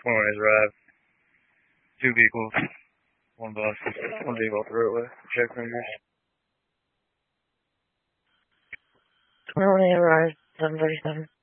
21 has arrived. 2 vehicles, 1 bus, 1 vehicle off the roadway. Check rangers. 21 arrived, 737.